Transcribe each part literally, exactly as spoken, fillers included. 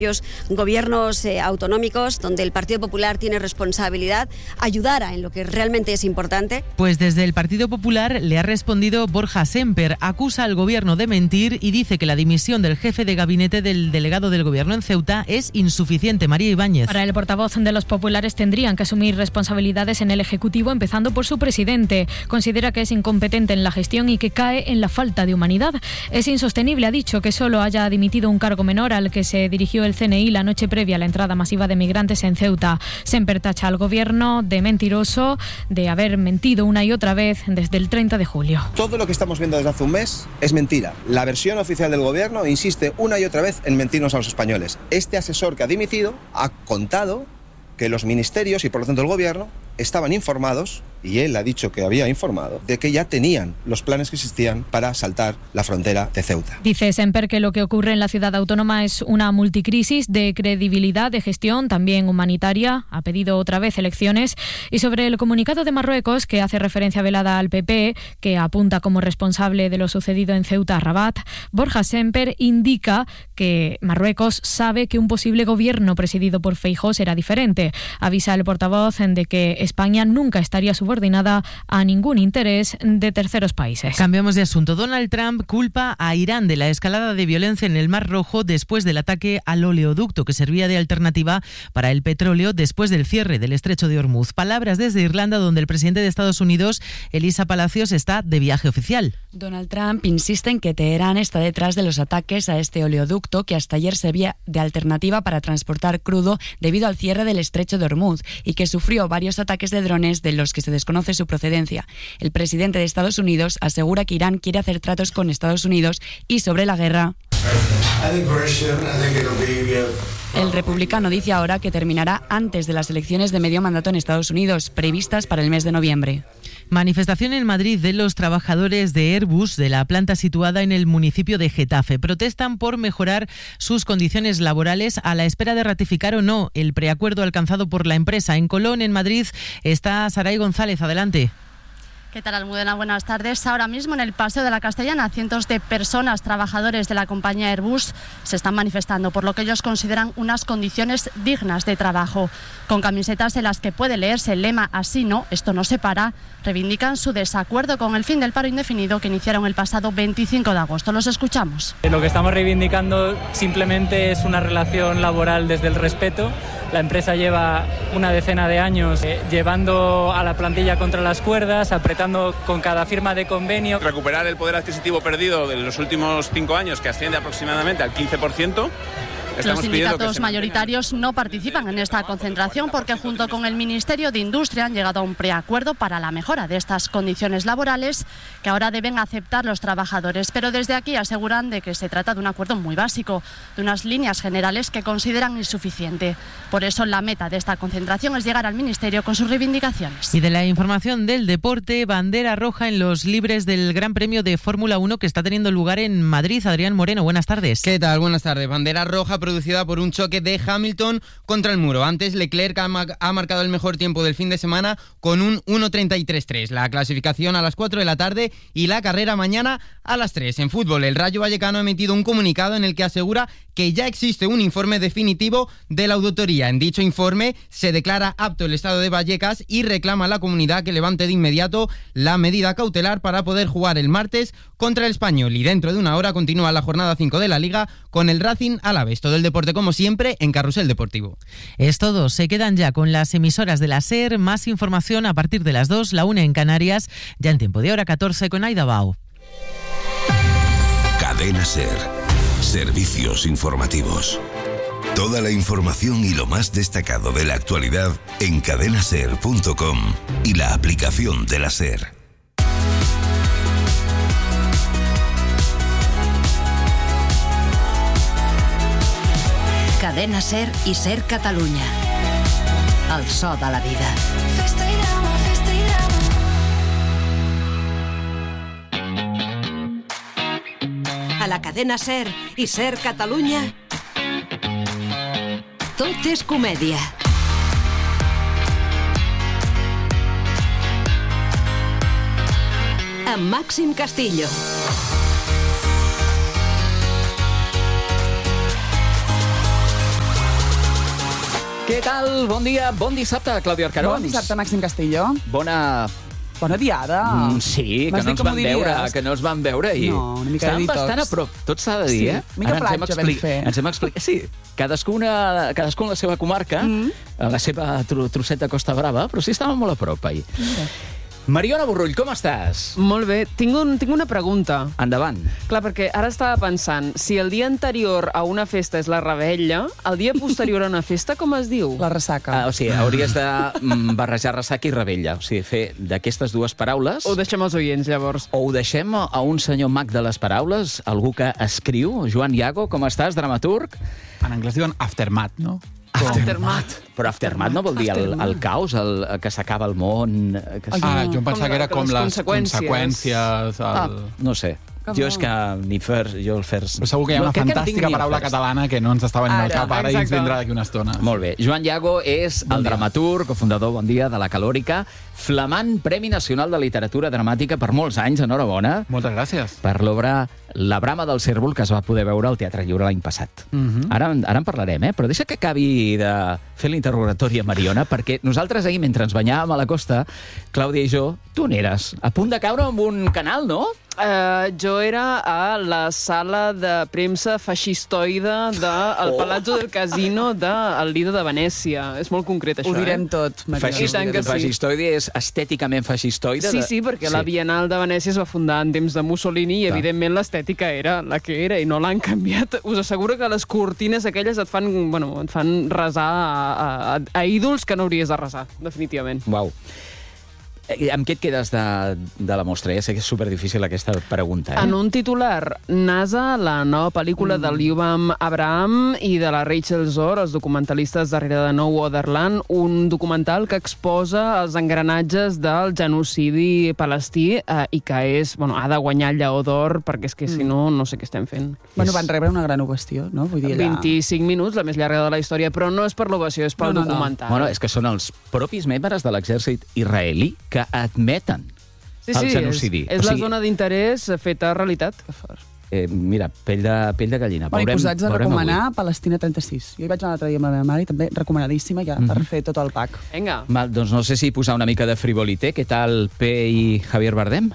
gobiernos eh, autonómicos donde el Partido Popular tiene responsabilidad, ayudara en lo que realmente es importante. Pues desde el Partido Popular le ha respondido Borja Sémper, acusa al gobierno de mentir y dice que la dimisión del jefe de gabinete del delegado del gobierno en Ceuta es insuficiente. María Ibáñez. Para el portavoz de los populares tendrían que asumir responsabilidades en el Ejecutivo, empezando por su presidente. Considera que es incompetente en la gestión y que cae en la falta de humanidad. Es insostenible, ha dicho, que solo haya dimitido un cargo menor al que se dirigió el C N I la noche previa a la entrada masiva de migrantes en Ceuta. Sémper tacha al gobierno de mentiroso, de haber mentido una y otra vez desde el treinta de julio. Todo lo que estamos viendo desde hace un mes es mentira. La versión oficial del gobierno insiste una y otra vez en mentirnos a los españoles. Este asesor que ha dimitido ha contado que los ministerios y por lo tanto el gobierno estaban informados, y él ha dicho que había informado, de que ya tenían los planes que existían para saltar la frontera de Ceuta. Dice Sémper que lo que ocurre en la ciudad autónoma es una multicrisis de credibilidad, de gestión, también humanitaria. Ha pedido otra vez elecciones. Y sobre el comunicado de Marruecos, que hace referencia velada al P P, que apunta como responsable de lo sucedido en Ceuta a Rabat, Borja Sémper indica que Marruecos sabe que un posible gobierno presidido por Feijóo será diferente. Avisa el portavoz de que España nunca estaría subordinada a ningún interés de terceros países. Cambiamos de asunto. Donald Trump culpa a Irán de la escalada de violencia en el Mar Rojo después del ataque al oleoducto que servía de alternativa para el petróleo después del cierre del estrecho de Hormuz. Palabras desde Irlanda, donde el presidente de Estados Unidos, Elisa Palacios, está de viaje oficial. Donald Trump insiste en que Teherán está detrás de los ataques a este oleoducto que hasta ayer servía de alternativa para transportar crudo debido al cierre del estrecho de Hormuz y que sufrió varios ataques de drones de los que se desconoce su procedencia. El presidente de Estados Unidos asegura que Irán quiere hacer tratos con Estados Unidos y sobre la guerra. El republicano dice ahora que terminará antes de las elecciones de medio mandato en Estados Unidos, previstas para el mes de noviembre. Manifestación en Madrid de los trabajadores de Airbus de la planta situada en el municipio de Getafe. Protestan por mejorar sus condiciones laborales a la espera de ratificar o no el preacuerdo alcanzado por la empresa. En Colón, en Madrid, está Saray González. Adelante. ¿Qué tal, Almudena? Buenas tardes. Ahora mismo en el Paseo de la Castellana, cientos de personas, trabajadores de la compañía Airbus, se están manifestando por lo que ellos consideran unas condiciones dignas de trabajo. Con camisetas en las que puede leerse el lema "Así no, esto no se para", reivindican su desacuerdo con el fin del paro indefinido que iniciaron el pasado veinticinco de agosto. Los escuchamos. Lo que estamos reivindicando simplemente es una relación laboral desde el respeto. La empresa lleva una decena de años eh, llevando a la plantilla contra las cuerdas, apretando con cada firma de convenio. Recuperar el poder adquisitivo perdido de los últimos cinco años, que asciende aproximadamente al quince por ciento. Los sindicatos mayoritarios no participan en esta concentración porque junto con el Ministerio de Industria han llegado a un preacuerdo para la mejora de estas condiciones laborales que ahora deben aceptar los trabajadores. Pero desde aquí aseguran de que se trata de un acuerdo muy básico, de unas líneas generales que consideran insuficiente. Por eso la meta de esta concentración es llegar al Ministerio con sus reivindicaciones. Y de la información del deporte, bandera roja en los libres del Gran Premio de Fórmula uno que está teniendo lugar en Madrid. Adrián Moreno, buenas tardes. ¿Qué tal? Buenas tardes. Bandera roja producida por un choque de Hamilton contra el muro. Antes, Leclerc ha, ma- ha marcado el mejor tiempo del fin de semana con un uno treinta y tres tres. La clasificación a las cuatro de la tarde y la carrera mañana a las tres. En fútbol, el Rayo Vallecano ha emitido un comunicado en el que asegura que ya existe un informe definitivo de la auditoría. En dicho informe se declara apto el estado de Vallecas y reclama a la comunidad que levante de inmediato la medida cautelar para poder jugar el martes contra el Español. Y dentro de una hora continúa la jornada cinco de la Liga con el Racing Alavés. Todo el deporte, como siempre, en Carrusel Deportivo. Es todo. Se quedan ya con las emisoras de la SER. Más información a partir de las dos, la una en Canarias, ya en tiempo de hora catorce con Aida Bao. Cadena SER. Servicios informativos. Toda la información y lo más destacado de la actualidad en cadena ser punto com y la aplicación de la SER. Cadena SER i SER Catalunya. El so de la vida. A la cadena SER i SER Catalunya, tot és comèdia. Amb Màxim Castillo. Què tal? Bon dia, bon dissabte, Clàudia Arcarons. Bon dissabte, Màxim Castillo. Bona... Bona diada. Mm, sí, que no ens van veure, que no ens van veure ahir. No, una mica Estàvem de detox. bastant a prop, tot s'ha de dir, Sí, eh? mica Ara ens hem platja vam expli- fer. Ens hem explicat... Sí, cadascuna, cadascú en la seva comarca, a la seva tro trosset de Costa Brava, però sí estàvem molt a prop ahir. Mariona Borrull, com estàs? Molt bé. Tinc, un, tinc una pregunta. Endavant. Clar, perquè ara estava pensant, si el dia anterior a una festa és la revetlla, el dia posterior a una festa com es diu? La ressaca. Ah, o sigui, hauries de mm, barrejar ressaca i revetlla. O sigui, fer d'aquestes dues paraules... Ho deixem als oients, llavors. O ho deixem a un senyor mag de les paraules, algú que escriu, Joan Iago, com estàs, dramaturg? En anglès diuen aftermath, no? Aftermath. Però aftermath no vol dir el, el caos, el, el que s'acaba el món... Que Ah, jo em pensava que era com les conseqüències. conseqüències... El... Ah, no sé. Jo és que ni fers, jo el fers... Però segur que hi ha una fantàstica paraula catalana que no ens estava venint al Ara, cap ara i ens exacte. vindrà d'aquí una estona. Molt bé. Joan Iago és el dramaturg, cofundador, bon dia, de La Calòrica, flamant Premi Nacional de Literatura Dramàtica per molts anys, enhorabona. Moltes gràcies. Per l'obra La brama del cérvol, que es va poder veure al Teatre Lliure l'any passat. Mhm. Ara, ara en parlarem, eh? Però deixa que acabi de fer l'interrogatori a Mariona, perquè nosaltres ahir, mentre ens banyàvem a la costa, Clàudia i jo, tu on eres? A punt de caure en un canal, no? Uh, jo era a la sala de premsa feixistoide del Oh. Palazzo del Casino del Lido de Venècia. És molt concret, això, Ho direm eh? tot, Mariona. I tant que sí. Feixistoide és estèticament feixistoide? Sí, de- sí, perquè la Bienal de Venècia es va fundar en temps de Mussolini i, Clar. evidentment, l'estètica era la que era i no l'han canviat. Us asseguro que les cortines aquelles et fan, bueno, et fan resar a, a, a ídols que no hauries de resar, definitivament. Uau. Eh, Amb què et quedes de, de la mostra? Ja sé que és superdifícil aquesta pregunta, eh? En un titular, NASA, la nova pel·lícula mm. de Lyubam Abraham i de la Rachel Zor, els documentalistes darrere de No Otherland, un documental que exposa els engranatges del genocidi palestí eh, i que és, bueno, ha de guanyar el Lleó d'Or perquè és que si no, no sé què estem fent. Bueno, van rebre una gran ovació, no? Vull dir, allà... vint-i-cinc minuts, la més llarga de la història, però no és per l'ovació, és pel No, no, no. documental. Bueno, és que són els propis membres de l'exèrcit israelí que admeten Sí, el sí, genocidi. és, és O la sigui, zona d'interès feta realitat. Eh, mira, pell de, pell de gallina. Bueno, i Veurem- posats a veurem recomanar avui. Palestina trenta-sis. Jo hi vaig anar l'altre dia amb la meva mare i també recomanadíssima ja per Mhm. fer tot el pack. Vinga. Val, doncs no sé si posar una mica de frivolité. Què tal P i Javier Bardem?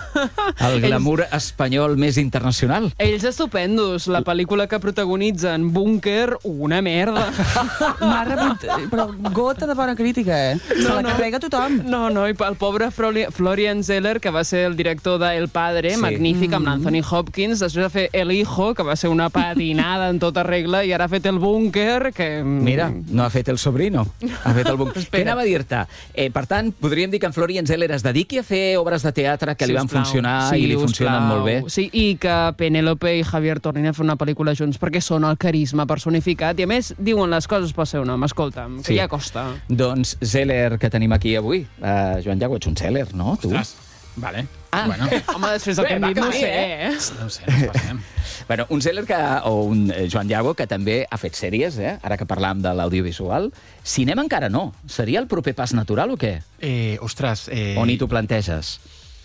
El glamour espanyol més internacional. Ells estupendos. La pel·lícula que protagonitzen, Búnquer, una merda. M'ha rebut, però gota de bona crítica, eh? Se la carrega tothom. No, no, i el pobre Flori- Florian Zeller, que va ser el director de El Padre, Sí. magnífic, amb Mm. l'Anthony Hopkins, després va fer El Hijo, que va ser una patinada en tota regla, i ara ha fet El Búnquer, que... Mira, no ha fet el sobrino, ha fet el búnquer. Què anava a dir-te? Eh, per tant, podríem dir que en Florian Zeller es dediqui a fer obres de teatre que li van Sisplau. funcionar Sí, i li us funcionen plau. molt bé. Sí, i que Penélope i Javier tornin a fer una pel·lícula junts, perquè són el carisma personificat, i a més diuen les coses pel seu nom, escolta'm, que Sí. ja costa. Doncs Zeller, que tenim aquí avui. Uh, Joan Iago, ets un Zeller, no? Tu? Ostres, vale. Ah. Bueno. Home, després del que hem Bé, dit, va no que sé, bé, eh? No ho sé, no ens passem. Bueno, un Zeller que, o un eh, Joan Iago que també ha fet sèries, eh? Ara que parlàvem de l'audiovisual. Cinema encara no. Seria el proper pas natural o què? Eh, ostres... Eh... O ni t'ho planteges?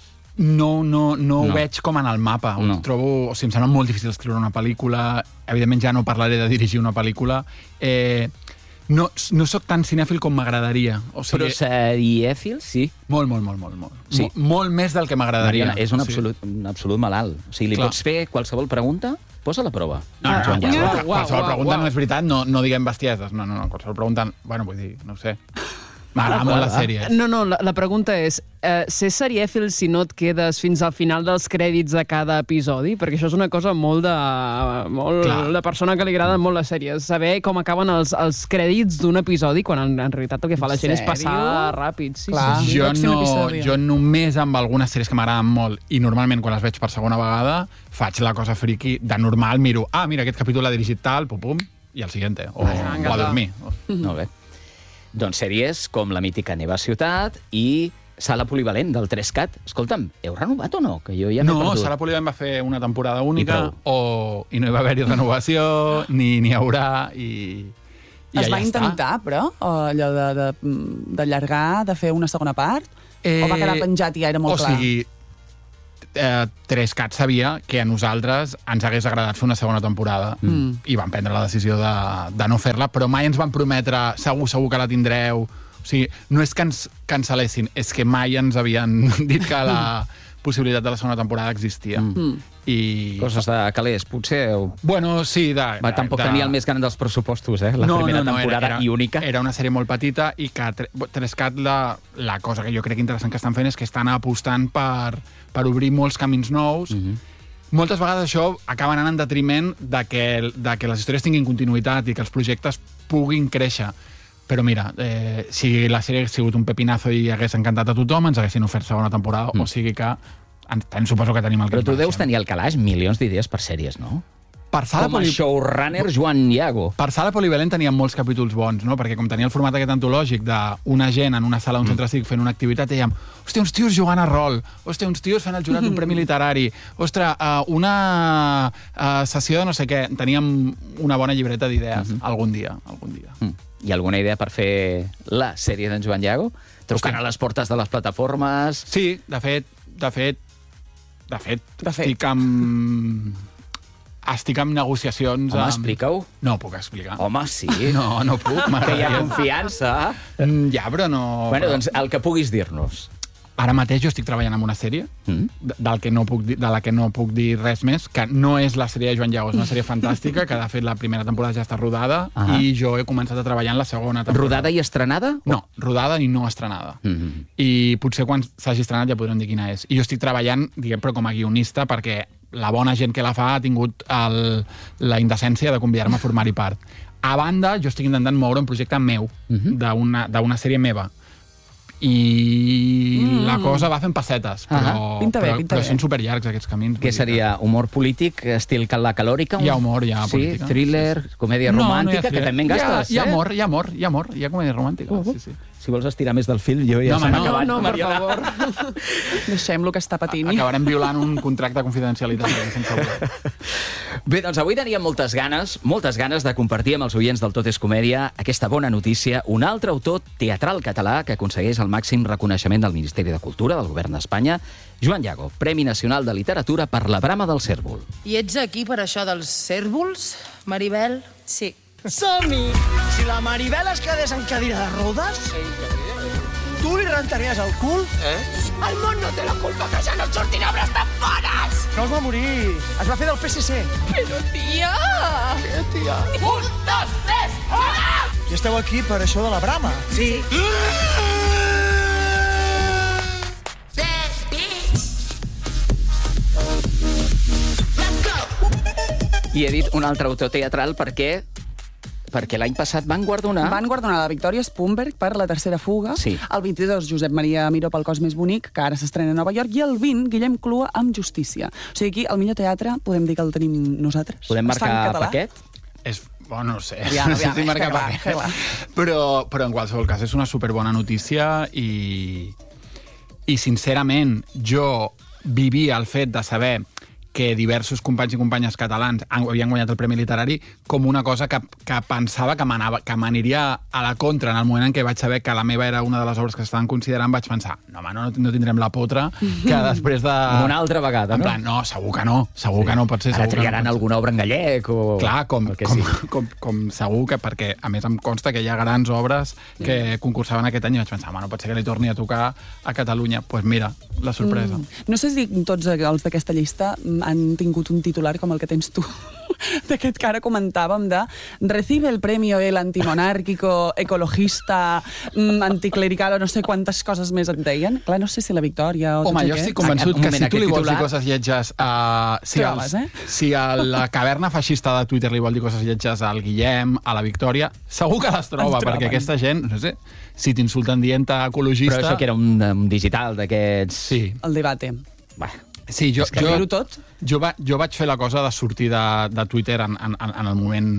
No, no, no, No. ho veig com en el mapa. No. Ho trobo, o sigui, em sembla molt difícil escriure una pel·lícula. Evidentment ja no parlaré de dirigir una pel·lícula. Eh, no, no sóc tan cinèfil com m'agradaria. O sigui, Però serièfil, sí. Molt, molt, molt, molt. molt. Sí. Mo- molt més del que m'agradaria. Mariona, és un O sigui, absolut, un absolut malalt. O sigui, li Clar. pots fer qualsevol pregunta? Posa la prova. No, no, Joan Iago. qualsevol, Uau, qualsevol uau, pregunta uau. no és veritat, no, no diguem bestieses. No, no, no, qualsevol pregunta... Bueno, vull dir, no ho sé. M'agrada Ah, molt clar, les sèries. No, no, la, la pregunta és, eh, ser serièfil si no et quedes fins al final dels crèdits de cada episodi? Perquè això és una cosa molt de, molt Clar. de persona que li agraden molt les sèries. Saber com acaben els, els crèdits d'un episodi, quan en, en realitat el que fa la gent és passar Sèrio? ràpid. Sí, Clar. sí, sí. Jo, pròxim no, episodi. jo només amb algunes sèries que m'agraden molt i normalment quan les veig per segona vegada faig la cosa friki de normal, miro, ah, mira, aquest capítol l'ha dirigit tal, pum, pum, i el siguiente, o, Ah, o a dormir. Molt bé. Doncs sèries com la mítica Neva Ciutat i Sala Polivalent del tres cat. Escolta'm, heu renovat o no? Que jo ja m'he No, perdut. Sala Polivalent va fer una temporada I única prou. o, i no hi va haver-hi renovació, ni n'hi haurà, i, i Es ja va està. intentar, però, o allò de- de- d'allargar, de, de fer una segona part? Eh, O va quedar penjat i ja era molt o clar? sigui, eh, Trescat sabia que a nosaltres ens hagués agradat fer una segona temporada mm. i van prendre la decisió de, de no fer-la, però mai ens van prometre segur, segur que la tindreu. O sigui, no és que ens cancel·lessin, és que mai ens havien dit que la possibilitat de la segona temporada existia. Mm. I... Coses de calés, potser? O... Bueno, sí. De, Va, de, tampoc de... tenia el més gran dels pressupostos, eh? La no, primera no, no, temporada era, era, i única. Era una sèrie molt petita i que Trescat, la, la cosa que jo crec interessant que estan fent és que estan apostant per, per obrir molts camins nous. Mm-hmm. Moltes vegades això acaba anant en detriment de que, de que les històries tinguin continuïtat i que els projectes puguin créixer. Però mira, eh, si la sèrie hagués sigut un pepinazo i hagués encantat a tothom, ens haguessin ofert segona temporada, mm. o sigui que en, suposo que tenim el que... Però tu deus tenir al calaix milions d'idees per sèries, no? Per sala com a poli... showrunner Joan Iago. Per sala polivalent tenia molts capítols bons, no? Perquè com tenia el format aquest antològic d'una gent en una sala d'un mm. centre cívic fent una activitat, dèiem, hòstia, uns tios jugant a rol, hòstia, uns tios fent el jurat d'un premi literari, ostres, uh, una uh, sessió de no sé què. Teníem una bona llibreta d'idees, mm-hmm. algun dia, algun dia. Mm. Hi ha alguna idea per fer la sèrie d'en Joan Iago? Trucant a les portes de les plataformes... Sí, de fet, de fet, de fet, de fet. estic amb... Estic amb negociacions... Home, amb... explica-ho. No ho puc explicar. Home, sí. No, no puc. Que hi ha confiança. Mm, ja, però no... Bueno, però... doncs el que puguis dir-nos. Ara mateix jo estic treballant en una sèrie mm. del que no puc dir, de la que no puc dir res més, que no és la sèrie de Joan Iago, és una sèrie fantàstica, que de fet la primera temporada ja està rodada, ah. i jo he començat a treballar en la segona temporada. Rodada i estrenada? No, rodada i no estrenada. Mm-hmm. I potser quan s'hagi estrenat ja podrem dir quina és. I jo estic treballant, diguem, però com a guionista, perquè la bona gent que la fa ha tingut el, la indecència de convidar-me a formar-hi part. A banda, jo estic intentant moure un projecte meu, mm-hmm. d'una sèrie meva, i mm. la cosa va fent pessetes, però, uh-huh. pinta bé, però, pinta però bé. són superllargs aquests camins. Què seria? Humor polític, estil La Calòrica? Hi ha humor, hi ha sí, política. Thriller, sí, sí. comèdia no, romàntica, no que també en gastes, hi ha, eh? Hi ha amor, hi ha amor, hi ha amor, hi ha comèdia romàntica, uh-huh. sí, sí. Si vols estirar més del fil, jo ja no, se m'ha no, acabat. No, no, per favor. Deixem-lo que està patint. Acabarem violant un contracte de confidencialitat sense voler. Bé, doncs avui teníem moltes ganes, moltes ganes de compartir amb els oients del Tot és Comèdia aquesta bona notícia. Un altre autor teatral català que aconsegueix el màxim reconeixement del Ministeri de Cultura del Govern d'Espanya, Joan Iago, Premi Nacional de Literatura per La Brama del Cérvol. I ets aquí per això dels cérvols, Maribel? Sí. Som-hi! Si la Maribel es quedés en cadira de rodes, tu li rentaries el cul? Eh? El món no té la culpa que ja no et sortin obres tan bones! No es va morir, es va fer del P S C. Però, tia... Què, tia? Un, dos, tres, hola! I esteu aquí per això de la brama? Sí. I he dit un altre autor teatral perquè perquè l'any passat van guardonar... Van guardonar la Victòria Spumberg per La tercera fuga, sí. El vint-i-dos Josep Maria Miró pel Cos més bonic, que ara s'estrena a Nova York, i el vint Guillem Clua amb Justícia. O sigui, aquí el millor teatre podem dir que el tenim nosaltres. Podem marcar paquet? És, bueno, no sé. Aviam, aviam, no sé si marcar clar, paquet. clar. Però, però en qualsevol cas és una superbona notícia i, i sincerament jo vivia el fet de saber que diversos companys i companyes catalans havien guanyat el Premi Literari com una cosa que, que pensava que m'aniria a la contra en el moment en què vaig saber que la meva era una de les obres que s'estaven considerant. Vaig pensar, no, home, no, no tindrem la potra que després de... Una altra vegada, en no? plan, no, segur que no, segur sí. que no pot ser. Ara triaran no alguna obra en gallec o... Clar, com, com, com, sí. com, com segur que, perquè a més em consta que hi ha grans obres que concursaven aquest any i vaig pensar, home, no pot ser que li torni a tocar a Catalunya. Doncs pues mira, la sorpresa. Mm. No sé si tots els d'aquesta llista han tingut un titular com el que tens tu, d'aquest que ara comentàvem de recibe el premio el antimonárquico, ecologista, anticlerical o no sé quantes coses més et deien. Clar, no sé si la Victòria o... Home, jo estic convençut que si tu li vols dir coses lletges a... Si, els, eh? si a la caverna feixista de Twitter li vol dir coses lletges al Guillem, a la Victòria, segur que les troba, perquè aquesta gent, no sé, si t'insulten dient ecologista... Però això que era un, un digital d'aquests... Sí. El debate. Bah. Sí, jo, jo, jo, tot. Jo, va, jo vaig fer la cosa de sortir de, de Twitter en, en, en el moment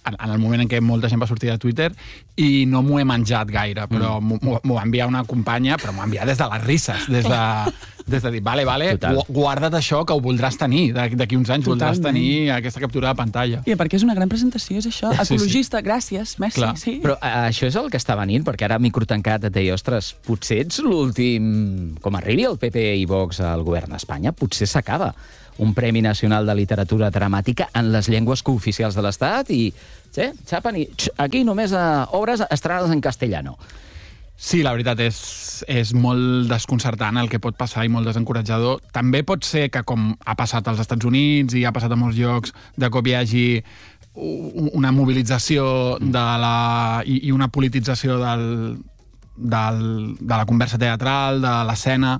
en, en el moment en què molta gent va sortir de Twitter, i no m'ho he menjat gaire, però mm. m'ho, m'ho va enviar una companya, però m'ho va enviar des de les risses, des de, des de dir, vale, vale, gu guarda't això, que ho voldràs tenir, d'aquí uns anys voldràs tenir aquesta captura de pantalla. I perquè és una gran presentació, és això. Ecologista, sí, sí. Gràcies, merci. Clar. Sí. Però uh, això és el que està venint, perquè ara microtancat et deia, ostres, potser ets l'últim... Com arribi el P P i Vox al govern d'Espanya, potser s'acaba un Premi Nacional de Literatura Dramàtica en les llengües cooficials de l'Estat i, sí, xapen, i aquí només uh, obres estrenades en castellano. Sí, la veritat és, és molt desconcertant el que pot passar i molt desencoratjador. També pot ser que, com ha passat als Estats Units i ha passat a molts llocs, de cop hi hagi una mobilització de la, i, i una politització del, del, de la conversa teatral, de l'escena.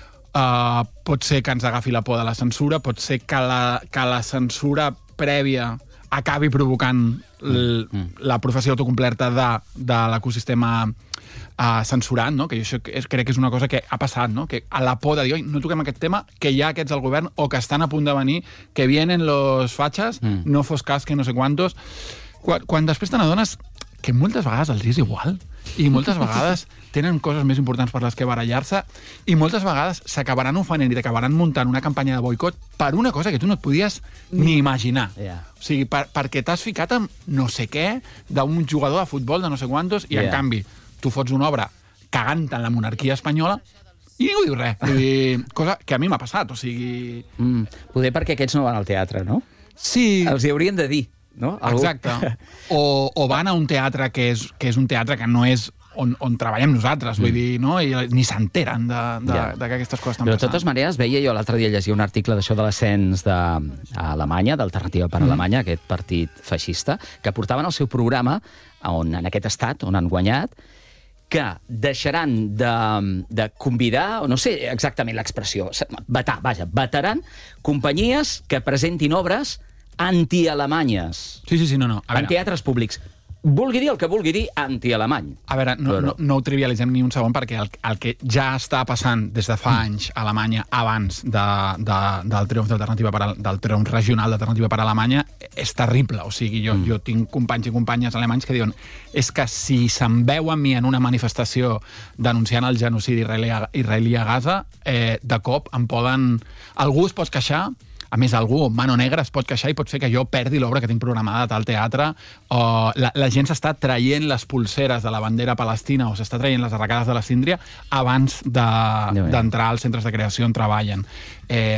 Uh, pot ser que ens agafi la por de la censura, pot ser que la, que la censura prèvia acabi provocant l, mm. la professió autocomplerta de, de l'ecosistema uh, censurant, no? Que jo això és, crec que és una cosa que ha passat, no? Que a la por de dir, oi, no toquem aquest tema, que hi ha aquests al govern o que estan a punt de venir, que vienen los fachas, mm. no fos cas que no sé quantos. Quan, quan després te n'adones que moltes vegades els és igual i moltes vegades tenen coses més importants per les que barallar-se i moltes vegades s'acabaran ofenent i t'acabaran muntant una campanya de boicot per una cosa que tu no et podies ni imaginar. Yeah. O sigui, per, perquè t'has ficat amb no sé què d'un jugador de futbol de no sé quantos i, yeah. en canvi, tu fots una obra cagant en la monarquia espanyola i ningú diu res. Vull dir, cosa que a mi m'ha passat, o sigui... Mm, poder perquè aquests no van al teatre, no? Sí. Els hi haurien de dir. No? Algú... Exacte. O, o van a un teatre que és, que és un teatre que no és on, on treballem nosaltres, mm. vull dir, no? I ni s'enteren de, de, yeah. de que aquestes coses estan Però passant. de totes maneres, veia jo l'altre dia llegia un article d'això de l'ascens d'Alemanya, d'Alternativa per mm. Alemanya, aquest partit feixista, que portaven el seu programa on, en aquest estat on han guanyat, que deixaran de, de convidar, o no sé exactament l'expressió, vetar, vaja, vetaran companyies que presentin obres anti-alemanyes. Sí, sí, sí, no, no. A en teatres públics. Vulgui dir el que vulgui dir anti-alemany. A veure, no, Però... no, no ho trivialitzem ni un segon, perquè el, el que ja està passant des de fa anys a Alemanya, abans de, de, del triomf d'Alternativa per, del triomf regional d'Alternativa per Alemanya, és terrible. O sigui, jo, mm. jo tinc companys i companyes alemanys que diuen és que si se'n veu amb mi en una manifestació denunciant el genocidi israelí a, israelí a Gaza, eh, de cop em poden... Algú es pot queixar. A més, algú, mano negra, es pot queixar i pot fer que jo perdi l'obra que tinc programada a tal teatre. O la, la gent s'està traient les pulseres de la bandera palestina o s'està traient les arracades de la síndria abans d'entrar de, als centres de creació on treballen. Eh,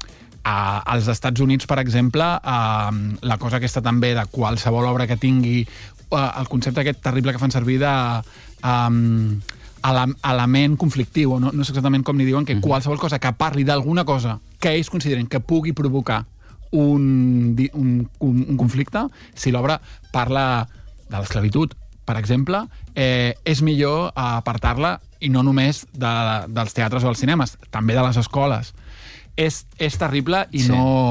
a, als Estats Units, per exemple, eh, la cosa aquesta també de qualsevol obra que tingui eh, el concepte aquest terrible que fan servir de... Eh, element conflictiu, no, no sé exactament com ni diuen, que qualsevol cosa que parli d'alguna cosa que ells consideren que pugui provocar un, un, un, un conflicte, si l'obra parla de l'esclavitud, per exemple, eh, és millor apartar-la i no només de, dels teatres o dels cinemes, també de les escoles. És, és terrible i sí. no...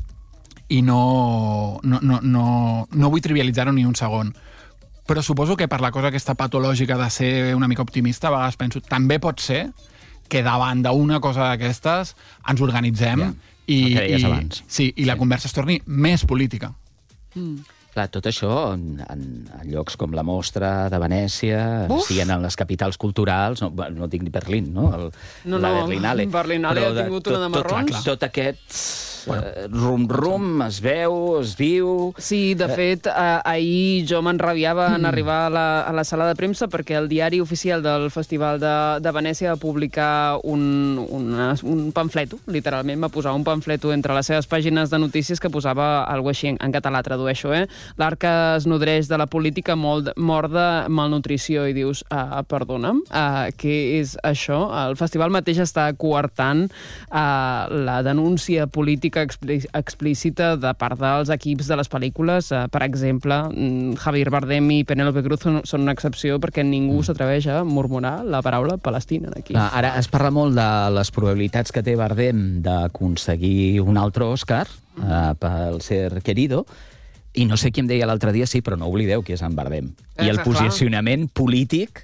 i no, no, no, no, no vull trivialitzar-ho ni un segon. Però suposo que per la cosa aquesta patològica de ser una mica optimista, a vegades penso, també pot ser que davant d'una cosa d'aquestes ens organitzem ja, i, i, sí, i la sí. conversa es torni més política. Mm. Clar, tot això en, en, en llocs com la Mostra de Venècia, Uf. siguin en les capitals culturals, no, no dic ni Berlín, no? El, no, la no, Berlinale. Berlinale ha tingut tot, una de marrons. Tot, tot aquest... Bueno. Rum-rum, es veu, es viu... Sí, de fet, eh, ahir jo m'enrabiava mm. en arribar a la, a la sala de premsa perquè el diari oficial del Festival de, de Venècia va publicar un, una, un pamfleto, literalment va posar un pamfleto entre les seves pàgines de notícies que posava alguna així, en, en català tradueixo, eh? L'art que es nodreix de la política molt, mor de malnutrició, i dius, uh, perdona'm, uh, què és això? El festival mateix està coartant uh, la denúncia política explícita de part dels equips de les pel·lícules. Uh, per exemple, Javier Bardem i Penélope Cruz són, són una excepció perquè ningú mm. s'atreveix a murmurar la paraula Palestina aquí. Ah, ara es parla molt de les probabilitats que té Bardem d'aconseguir un altre Òscar mm. uh, pel Ser Querido, i no sé qui em deia l'altre dia, sí, però no oblideu qui és en Bardem. I el posicionament polític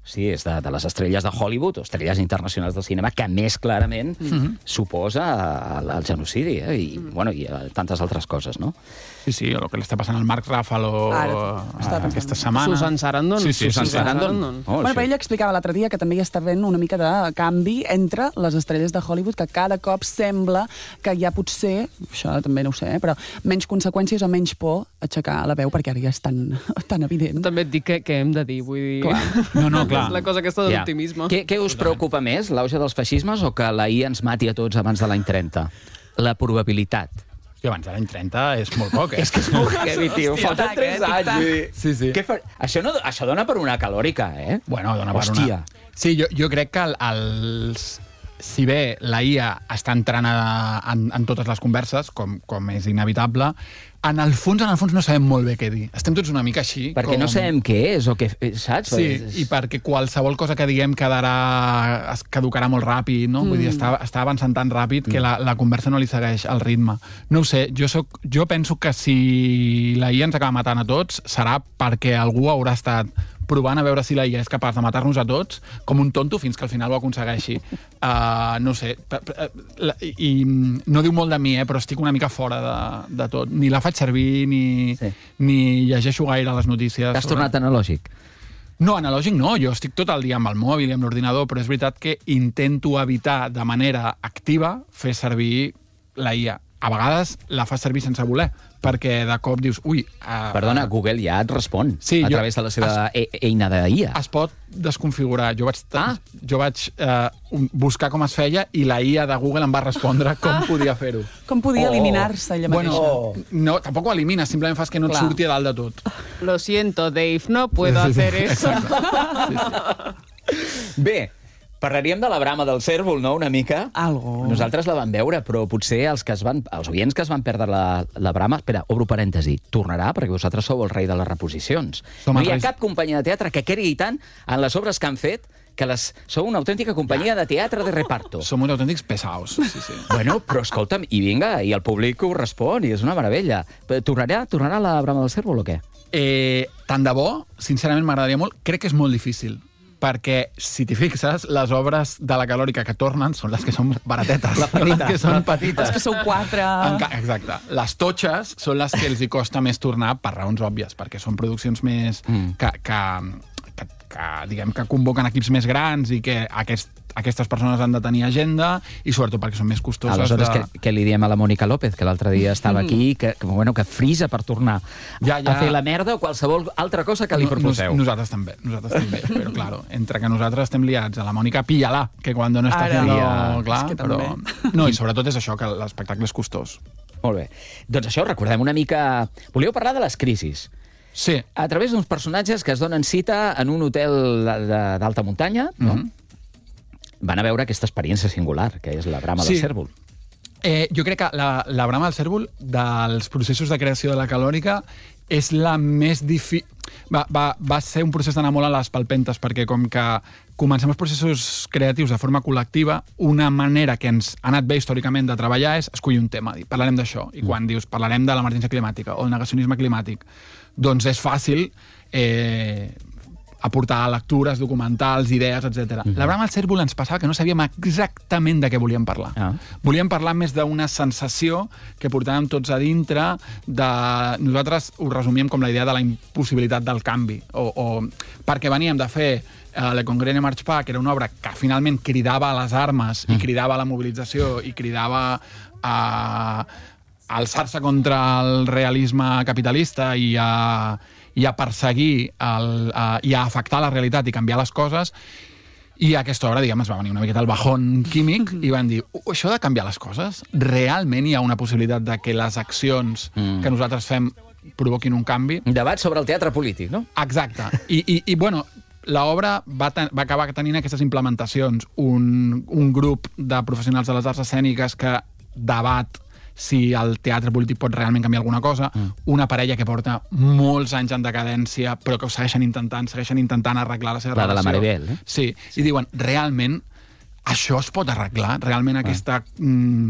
Sí, és de, de les estrelles de Hollywood, o estrelles internacionals del cinema, que més clarament mm-hmm. suposa el, el genocidi, eh? I, mm. bueno, i tantes altres coses, no? Sí, sí, o el que li està passant al Marc Ruffalo aquesta setmana. Susan Sarandon. Sí, sí, Susan Sarandon. Oh, bueno, sí. Però ella explicava l'altre dia que també hi està havent una mica de canvi entre les estrelles de Hollywood, que cada cop sembla que hi ha potser, això també no ho sé, eh, però menys conseqüències o menys por aixecar la veu, perquè ara ja és tan, tan evident. També et dic que, que hem de dir, vull dir... Clar. No, no, clar. És la cosa aquesta de yeah. l'optimisme. Què, què us preocupa més, l'auge dels feixismes o que la I A ens mati a tots abans de l'any trenta? La probabilitat. I abans de l'any trenta és molt poc, eh? És que és molt heavy, tio. Falten tres anys. Sí, sí. Què fa... això, no, això dona per una calòrica, eh? Bueno, dona Hòstia. per una... Sí, jo, jo crec que els... si bé la I A està entrant a, en, en totes les converses, com, com és inevitable, en el fons, en el fons no sabem molt bé què dir. Estem tots una mica així. Perquè com... no sabem què és o què... Saps? Sí, i perquè qualsevol cosa que diguem quedarà... es caducarà molt ràpid, no? Mm. Vull dir, està, està avançant tan ràpid que la, la conversa no li segueix el ritme. No ho sé, jo, soc, jo penso que si la I A ens acaba matant a tots serà perquè algú haurà estat provant a veure si la I A és capaç de matar-nos a tots com un tonto fins que al final ho aconsegueixi. Uh, no ho sé. I, I no diu molt de mi, eh, però estic una mica fora de, de tot. Ni la faig servir, ni, sí. ni llegeixo gaire les notícies. T'has tornat analògic? No, analògic no. Jo estic tot el dia amb el mòbil i amb l'ordinador, però és veritat que intento evitar de manera activa fer servir la I A. A vegades la fas servir sense voler, perquè de cop dius, ui... Uh, Perdona, Google ja et respon sí, a través de la seva es, eina de I A. Es pot desconfigurar. Jo vaig, ah. jo vaig uh, buscar com es feia i la I A de Google em va respondre com ah. podia fer-ho. Com podia oh. eliminar-se ella mateixa. Bueno, oh. no, tampoc ho elimines, simplement fas que no et Clar. surti a dalt de tot. Lo siento, Dave, no puedo sí, sí, hacer eso. Sí, sí. Bé, parlaríem de la brama del cérvol, no?, una mica. Algo. Nosaltres la vam veure, però potser els que es van, els oients que es van perdre la, la brama... Espera, obro parèntesi. Tornarà, perquè vosaltres sou el rei de les reposicions. Som no hi ha reis... cap companyia de teatre que cregui tant en les obres que han fet que les... sou una autèntica companyia ja. de teatre de reparto. Som uns autèntics pesaos. Sí, sí. Bueno, però escolta'm, i vinga, i el públic ho respon, i és una meravella. Tornarà, tornarà la brama del cérvol o què? Eh, tant de bo, sincerament m'agradaria molt. Crec que és molt difícil. Perquè, si t'hi fixes, les obres de la calòrica que tornen són les que són baratetes. La petita. Les que són petites. Les que són quatre... Exacte. Les totxes són les que els hi costa més tornar per raons òbvies, perquè són produccions més... Mm. Que, que, que, que, diguem, que convoquen equips més grans i que aquest, aquestes persones han de tenir agenda i sobretot perquè són més costoses. Aleshores, de... què, què li diem a la Mònica López, que l'altre dia estava mm. aquí, que, que, bueno, que frisa per tornar ja, ja. a fer la merda o qualsevol altra cosa que li proposeu? Nos, nosaltres també, nosaltres també, però claro, entre que nosaltres estem liats, a la Mònica pilla-la, que quan no està fent... No, clar, però... No, i sobretot és això, que l'espectacle és costós. Molt bé. Doncs això, recordem una mica... Volíeu parlar de les crisis. Sí. A través d'uns personatges que es donen cita en un hotel d'alta muntanya, no? Mm-hmm. Van a veure aquesta experiència singular, que és la brama sí. del cérvol. Eh, jo crec que la, la brama del cérvol, dels processos de creació de la calòrica, és la més difícil... Va, va, va ser un procés d'anar molt a les palpentes, perquè com que comencem els processos creatius de forma col·lectiva, una manera que ens ha anat bé històricament de treballar és escollir un tema, i parlarem d'això. I quan mm. dius parlarem de l'emergència climàtica o el negacionisme climàtic, doncs és fàcil eh, aportar lectures, documentals, idees, etcètera. Mm-hmm. La brama del cérvol ens passava que no sabíem exactament de què volíem parlar. Ah. Volíem parlar més d'una sensació que portàvem tots a dintre de... Nosaltres ho resumíem com la idea de la impossibilitat del canvi, o, o perquè veníem de fer uh, Le Congrès March Pa, que era una obra que finalment cridava a les armes mm. i cridava a la mobilització i cridava a... alçar-se contra el realisme capitalista i a, i a perseguir el, a, i a afectar la realitat i canviar les coses, i a aquesta obra, diguem, es va venir una miqueta el bajón químic i van dir, uh, això de canviar les coses, realment hi ha una possibilitat de que les accions mm. que nosaltres fem provoquin un canvi? Debat sobre el teatre polític, no? Exacte. I, i, i bueno, l'obra va, ten, va acabar tenint aquestes implementacions. Un, un grup de professionals de les arts escèniques que debat si el teatre polític pot realment canviar alguna cosa, mm. una parella que porta molts anys en decadència, però que ho segueixen intentant, segueixen intentant arreglar la seva la relació. La de la Maribel, eh? Sí, sí, i diuen, realment, això es pot arreglar? Realment aquesta, mm,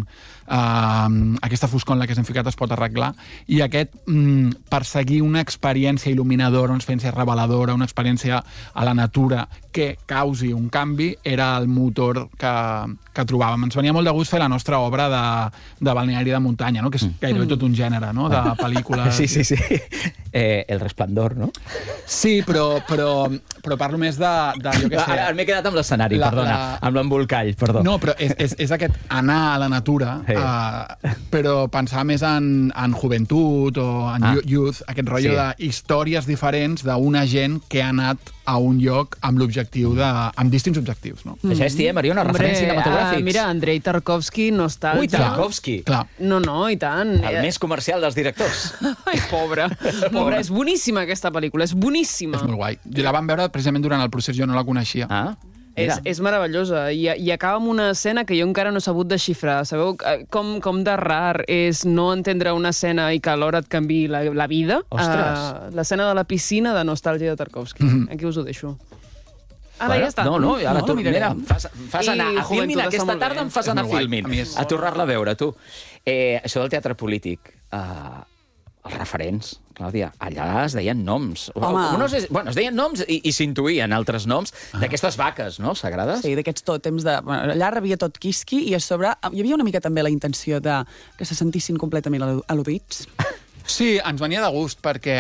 uh, aquesta foscor en la que s'han ficat es pot arreglar, i aquest um, perseguir una experiència il·luminadora, una experiència reveladora, una experiència a la natura que causi un canvi, era el motor que, que trobàvem. Ens venia molt de gust fer la nostra obra de, de balneari de muntanya, no? Que és gairebé tot un gènere, no? De pel·lícules... Sí, sí, sí. Eh, el Resplendor, no? Sí, però, però, però parlo més de, de jo què sé... Ara m'he quedat amb l'escenari, perdona, la... amb l'embolcall, perdó. No, però és, és, és aquest anar a la natura, hey. uh, però pensar més en, en joventut o en ah. youth, aquest rotllo sí. de històries diferents d'una gent que ha anat a un lloc amb l'objectiu de... amb distints objectius, no? Mm. Això és, tia, Mariona, referents cinematogràfics. Uh, mira, Andrei Tarkovsky, Nostàlgia... Ui, Tarkovsky! Clar. No, no, i tant. El més comercial dels directors. Ai, pobre. Pobre, és boníssima aquesta pel·lícula, és boníssima. És molt guai. La vam veure precisament durant el procés, jo no la coneixia. Ah, És, és meravellosa, I, i acaba amb una escena que jo encara no he sabut desxifrar. Sabeu com, com de rar és no entendre una escena i que alhora et canviï la, la vida? Ostres! Uh, l'escena de la piscina de Nostàlgia de Tarkovsky. Mm-hmm. Aquí us ho deixo. Ara bueno, ja està. No, no, ara no, tu, mira, fas, fas anar a Filmin aquesta tarda, em fas anar a Filmin, a tornar-la a veure, tu. Eh, això del teatre polític, eh, els referents, Clàudia, allà es deien noms. Unos es, bueno, es deien noms i, i s'intuïen altres noms ah. d'aquestes vaques, no?, sagrades. Sí, d'aquests tòtems de... Bueno, allà rebia tot quisqui i a sobre hi havia una mica també la intenció de que se sentissin completament al·ludits. Sí, ens venia de gust perquè...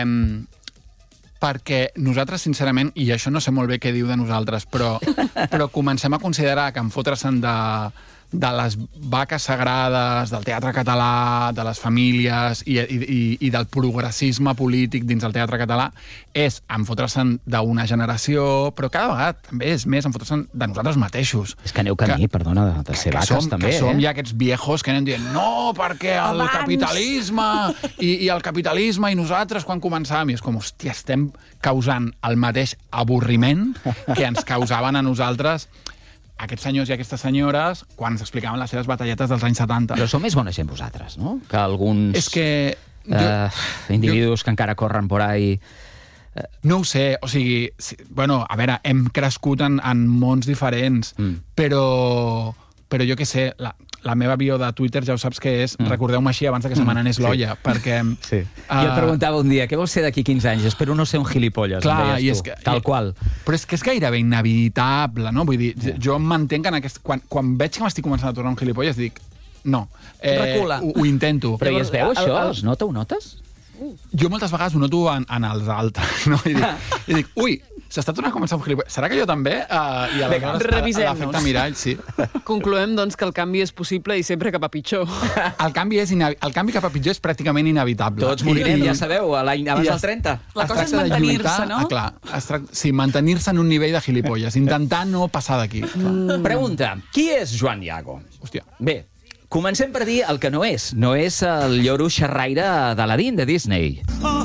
perquè nosaltres, sincerament, i això no sé molt bé què diu de nosaltres, però, però comencem a considerar que en fotre-se'n de... de les vaques sagrades, del teatre català, de les famílies i, i, i del progressisme polític dins del teatre català, és enfotre-se'n d'una generació, però cada vegada també és més enfotre-se'n de nosaltres mateixos. És que aneu camí, que, perdona, de, de ser vaques som, també, que eh? som ja aquests viejos que anem dient no, perquè el Abans. capitalisme i, i el capitalisme i nosaltres quan començàvem, i és com, hòstia, estem causant el mateix avorriment que ens causaven a nosaltres aquests senyors i aquestes senyores quan ens explicaven les seves batalletes dels anys setanta. Però sou més bona gent vosaltres, no? Que alguns és que jo, uh, individus jo, que encara corren por ahí... Uh... No ho sé, o sigui... Si, bueno, a veure, hem crescut en, en mons diferents, mm. però, però jo què sé, la, la meva bio de Twitter ja ho saps que és mm. recordeu-me així abans que se me n'anés l'olla, sí. perquè... Sí. Uh... Jo et preguntava un dia, què vols ser d'aquí quinze anys? Espero no ser un gilipolles, clar, em deies tu, que, tal qual. Però és que és gairebé inevitable, no? Vull dir, yeah. jo em mantenc en aquest... Quan, quan veig que m'estic començant a tornar un gilipolles, dic, no. Eh, Recula. Ho, ho intento. Però i es veu això? Es nota, ho notes? Jo moltes vegades ho noto en, en els altres, no? I dic, i dic ui, s'està tornant a començar un gilipolles. Serà que jo també? Uh, I aleshores l'efecte mirall, sí. Concloem, doncs, que el canvi és possible i sempre cap a pitjor. El canvi, és inevi... el canvi cap a pitjor és pràcticament inevitable. Tots morirem, I, ja sabeu, a l'any abans dels trenta. La cosa és mantenir-se, no? Ah, clar, tracta, sí, mantenir-se en un nivell de gilipolles, intentar no passar d'aquí. Mm. Pregunta, qui és Joan Iago? Hòstia. Bé, comencem per dir el que no és. No és el lloro xerraire d'Aladín, de Disney.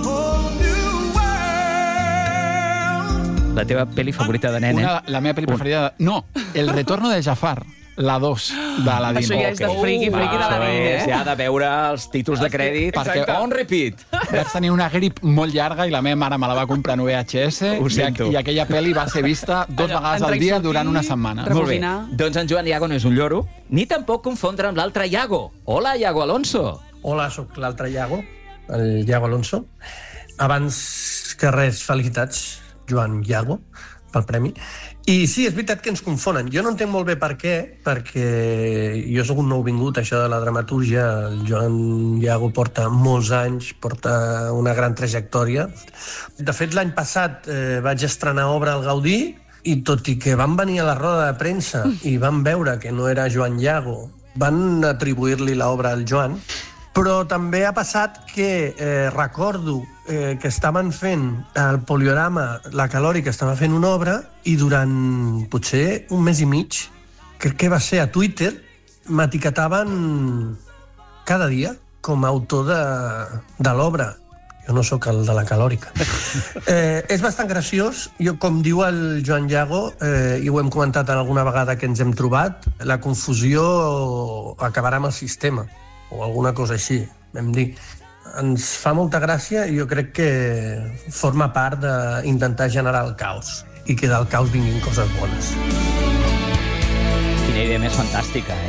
La teva pel·li favorita de nen, eh? Una, la meva pel·li preferida... De... No, El retorno de Jafar, la dos d'Aladín. Això ja és de friqui, friqui d'Aladín, eh? Ja ha de veure els títols de crèdit. Perquè on repeat. Vaig tenir una grip molt llarga i la meva mare me la va comprar en V H S i, i aquella pel·li va ser vista dos vegades al dia durant una setmana. Molt bé. Doncs en Joan Iago no és un lloro, ni tampoc confondre amb l'altre Iago. Hola, Iago Alonso. Hola, sóc l'altre Iago, el Iago Alonso. Abans que res, felicitats, Joan Iago, pel premi. I sí, és veritat que ens confonen. Jo no entenc molt bé per què, perquè jo sóc un nouvingut, això de la dramatúrgia. El Joan Iago porta molts anys, porta una gran trajectòria. De fet, l'any passat eh, vaig estrenar obra al Gaudí, i tot i que van venir a la roda de premsa i van veure que no era Joan Iago, van atribuir-li l'obra al Joan, però també ha passat que eh, recordo eh, que estaven fent el Poliorama, la Calòrica estava fent una obra i durant potser un mes i mig, crec que va ser a Twitter, m'etiquetaven cada dia com a autor de, de l'obra. Jo no sóc el de la Calòrica. Eh, és bastant graciós. Jo, com diu el Joan Iago, eh, i ho hem comentat alguna vegada que ens hem trobat, la confusió acabarà amb el sistema, o alguna cosa així, vam dir. Ens fa molta gràcia i jo crec que forma part d'intentar generar el caos i que del caos vinguin coses bones. Quina idea més fantàstica, eh?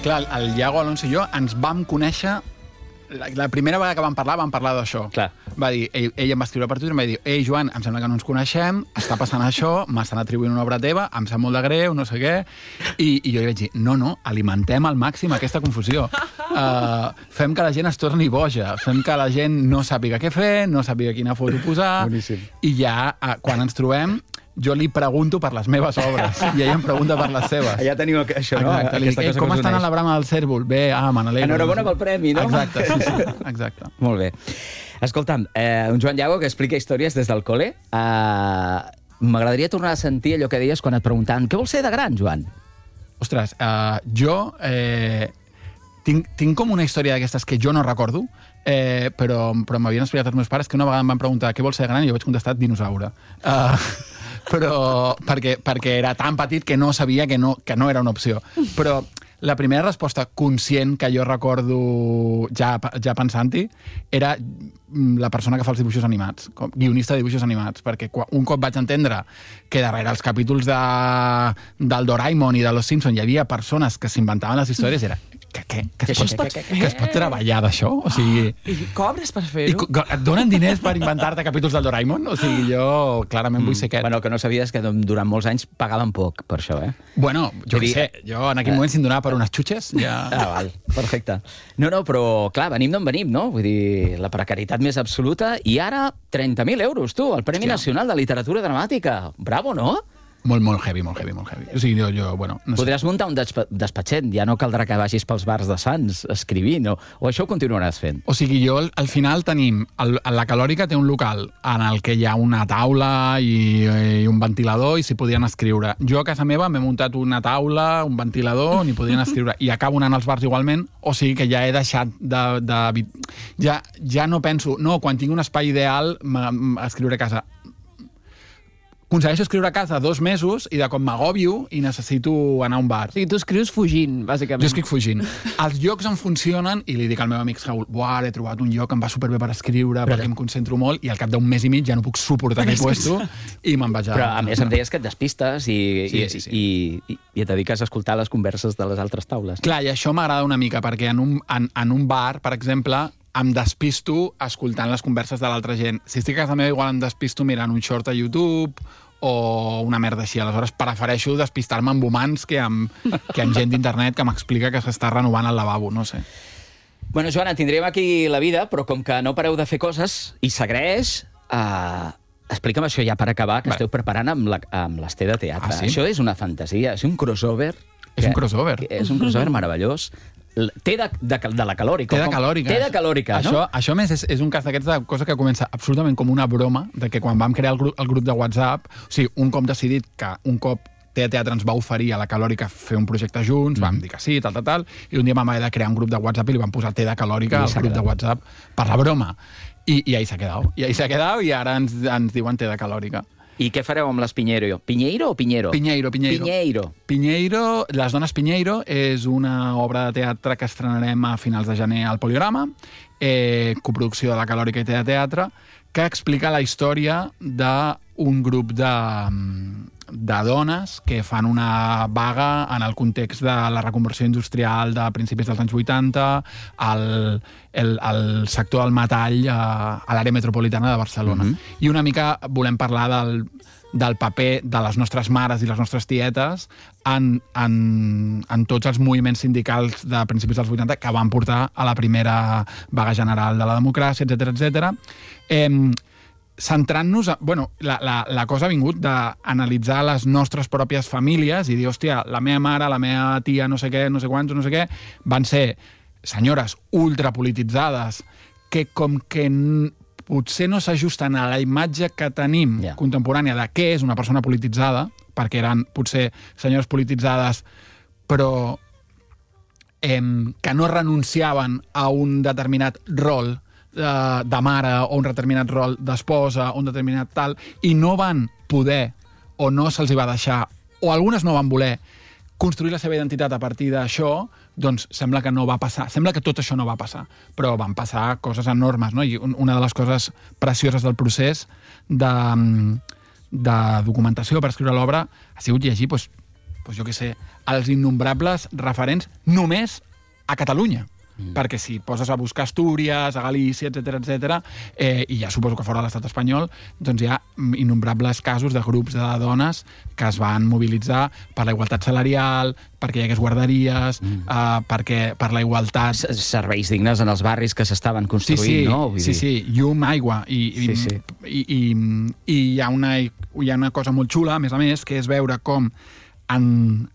Clar, el Iago Alonso i jo ens vam conèixer... La, la primera vegada que vam parlar, vam parlar d'això. Clar. Va dir, ell, ell em va escriure per Twitter, em va dir, ei, Joan, em sembla que no ens coneixem, està passant això, m'estan atribuint una obra teva, em sap molt de greu, no sé què, i, i jo li vaig dir, no, no, alimentem al màxim aquesta confusió. Uh, fem que la gent es torni boja, fem que la gent no sàpiga què fer, no sàpiga quina foto posar, Boníssim. I ja, uh, quan ens trobem, jo li pregunto per les meves obres i ella em pregunta per les seves. Ja teniu això, no? Exacte. Li dic, eh, com estan a la brama del cèrvol? Bé, ah, me n'alegro. Enhorabona pel premi, no? Exacte, sí, sí. Exacte. Molt bé. Escolta'm, eh, un Joan Iago que explica històries des del col·le. Uh, M'agradaria tornar a sentir allò que deies quan et preguntaven què vols ser de gran, Joan? Ostres, uh, jo eh, tinc, tinc com una història d'aquestes que jo no recordo, eh, però, però m'havien explicat els meus pares que una vegada em van preguntar què vols ser de gran i jo vaig contestar dinosaure. Uh, però perquè, perquè era tan petit que no sabia que no, que no era una opció. Però la primera resposta conscient que jo recordo ja, ja pensant-hi era la persona que fa els dibuixos animats, com guionista de dibuixos animats, perquè un cop vaig entendre que darrere els capítols de, del Doraemon i de Los Simpson hi havia persones que s'inventaven les històries, era que, que, que, es, pot, que, que, que es pot treballar d'això? O sigui, I cobres per fer-ho? I et donen diners per inventar-te capítols del Doraemon? O sigui, jo clarament mm. vull ser aquest. Bueno, que no sabies que durant molts anys pagaven poc per això, eh? Bueno, jo què sé, jo en aquell moment si em donava per unes xutxes, ja... Ah, val, perfecte. No, no, però clar, venim d'on venim, no? Vull dir, la precarietat més absoluta i ara trenta mil euros, tu, el Premi Hòstia. Nacional de Literatura Dramàtica. Bravo, no? Molt, molt heavy, molt heavy, molt heavy. O sigui, jo, jo bueno... No Podràs sé. muntar un despatxet, ja no caldrà que vagis pels bars de Sants escrivint, o, o això ho continuaràs fent? O sigui, jo, al final tenim... El, la Calòrica té un local en el que hi ha una taula i, i un ventilador i s'hi podien escriure. Jo a casa meva m'he muntat una taula, un ventilador, on hi podien escriure. I acabo anant als bars igualment, o sigui que ja he deixat de... de ja, ja no penso... No, quan tinc un espai ideal, escriure a casa... Aconsegueixo escriure a casa dos mesos i de com m'agòbio i necessito anar a un bar. O sigui, tu escrius fugint, bàsicament. Jo escric fugint. Els llocs em funcionen i li dic al meu amic Saúl, buah, he trobat un lloc que em va superbé per escriure, però perquè em concentro molt, i al cap d'un mes i mig ja no puc suportar aquell puesto i me'n vaig a... Però a més em deies que et despistes i, sí, sí, sí. i, i, i et dediques a escoltar les converses de les altres taules. Clar, i això m'agrada una mica, perquè en un, en, en un bar, per exemple, em despisto escoltant les converses de l'altra gent. Si estic a casa meva, igual em despisto mirant un short a YouTube o una merda així. Aleshores, prefereixo despistar-me amb humans que amb, que amb gent d'internet que m'explica que s'està renovant el lavabo, no sé. Bueno, Joana, tindrem aquí la vida, però com que no pareu de fer coses i s'agraeix, uh, explica'm això ja per acabar, que vale. Esteu preparant amb, la, amb l'Esté de Teatre. Ah, sí? Això és una fantasia, és un crossover. És un crossover. És un crossover meravellós. Té de, de, de la calòrica. Té de calòrica. Té de calòrica, això, no? Això, més, és, és un cas d'aquests de cosa que comença absolutament com una broma, de que quan vam crear el grup, el grup de WhatsApp, o sigui, un cop decidit que un cop Té Teatre ens va oferir a la Calòrica fer un projecte junts, mm. vam dir que sí, tal, tal, tal, i un dia vam haver de crear un grup de WhatsApp i li vam posar Té de Calòrica al grup de WhatsApp per la broma. I, i ahí s'ha quedat. I ahí s'ha quedat i ara ens, ens diuen Té de Calòrica. I què fareu amb les Piñeiro? Piñeiro o Piñero? Piñeiro, Piñeiro. Piñeiro. Piñeiro, Les dones Piñeiro, és una obra de teatre que estrenarem a finals de gener al Poliorama, eh, coproducció de la Calòrica i Té de Teatre, que explica la història d'un grup de, de dones que fan una vaga en el context de la reconversió industrial de principis dels anys vuitanta al el, el sector del metall a, a l'àrea metropolitana de Barcelona. Mm-hmm. I una mica volem parlar del, del paper de les nostres mares i les nostres tietes en, en, en tots els moviments sindicals de principis dels vuitanta que van portar a la primera vaga general de la democràcia, etcètera, etcètera. Eh, centrant-nos... A, bueno, la, la, la cosa ha vingut d'analitzar les nostres pròpies famílies i dir, hòstia, la meva mare, la meva tia, no sé què, no sé quants, no sé què, van ser senyores ultrapolititzades que com que potser no s'ajusten a la imatge que tenim yeah. contemporània de què és una persona polititzada, perquè eren potser senyores polititzades, però eh, que no renunciaven a un determinat rol de, de mare o un determinat rol d'esposa o un determinat tal, i no van poder, o no se'ls va deixar, o algunes no van voler, construir la seva identitat a partir d'això, doncs sembla que no va passar. Sembla que tot això no va passar, però van passar coses enormes, no? I una de les coses precioses del procés de, de documentació per escriure l'obra ha sigut llegir doncs, doncs jo què sé, els innombrables referents només a Catalunya. Mm. Perquè si poses a buscar Astúries, a Galícia, etcètera, etcètera, eh, i ja suposo que fora de l'estat espanyol, doncs hi ha innombrables casos de grups de dones que es van mobilitzar per la igualtat salarial, perquè hi hagués guarderies, mm. eh, perquè per la igualtat... Serveis dignes en els barris que s'estaven construint, sí, sí, no? Vull sí, dir... sí, llum, aigua. I, sí, sí. I, i, i hi, ha una, hi ha una cosa molt xula, a més a més, que és veure com en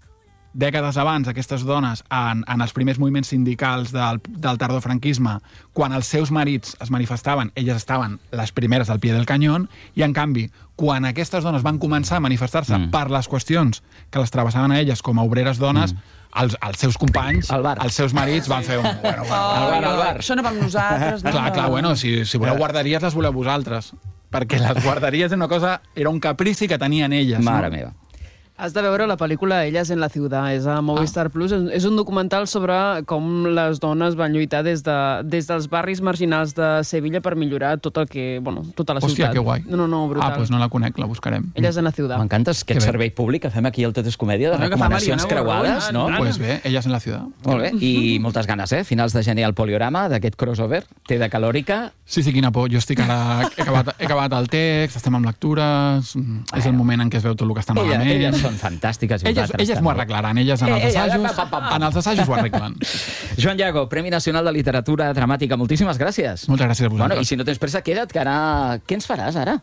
dècades abans aquestes dones, en, en els primers moviments sindicals del, del tardofranquisme, quan els seus marits es manifestaven, elles estaven les primeres al pie del canyón, i en canvi, quan aquestes dones van començar a manifestar-se mm. per les qüestions que les travessaven a elles com a obreres dones, mm. els, els seus companys, els seus marits van fer un... Bueno, bueno, oh, al bar, al bar. Això no vam nosaltres. No? Clar, clar, bueno, si, si voleu guarderies, les voleu vosaltres. Perquè les guarderies era una cosa... Era un caprici que tenien elles. Mare no? meva. Has de veure la pel·lícula Elles en la ciutat, és a Movistar ah. Plus. És un documental sobre com les dones van lluitar des, de, des dels barris marginals de Sevilla per millorar tot el que, bueno, tota la Hòstia, ciutat. que guai. No, no, no, brutal. Ah, doncs no la conec, la buscarem. Elles en la ciutat. M'encanta aquest servei públic que fem aquí al Tot és Comèdia, de recomanacions creuades, no? Pues bé, Elles en la ciutat. Molt bé, i moltes ganes, eh? Finals de gener al Poliorama, d'aquest crossover, té de calòrica. Sí, sí, quina por. Jo estic ara... He acabat, he acabat el text, estem amb lectures... Bueno. És el moment en què es veu tot el que està malament. Elles, elles són fantàstiques. Elles, elles m'ho arreglaran, elles en els eh, assajos, eh, pa, pa, pa. en els assajos ho arreglen. Joan Llago, Premi Nacional de Literatura Dramàtica, moltíssimes gràcies. Moltes gràcies a vosaltres. Bueno, i si no tens pressa, queda't, que ara... Què ens faràs ara?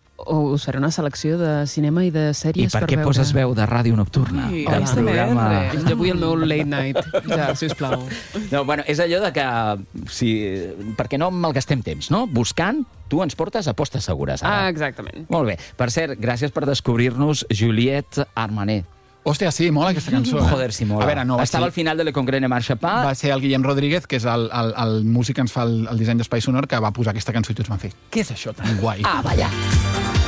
O us faré una selecció de cinema i de sèries per veure. I per què poses veu de ràdio nocturna? Ai, del programa... Jo vull el meu late night, ja, sisplau. No, bueno, és allò de que... Si, perquè no malgastem temps, no? Buscant, tu ens portes a postes segures. Ara. Ah, exactament. Molt bé. Per cert, gràcies per descobrir-nos Juliette Armanet. Hòstia, sí, mola aquesta cançó. Eh? Joder, sí, mola. A veure, no, Estava ser... al final de Le Congrès Marxa Pa. Va ser el Guillem Rodríguez, que és el, el, el músic que ens fa el, el disseny d'espai sonor, que va posar aquesta cançó i tots van fer, què és això tan guai? Ah, vaya.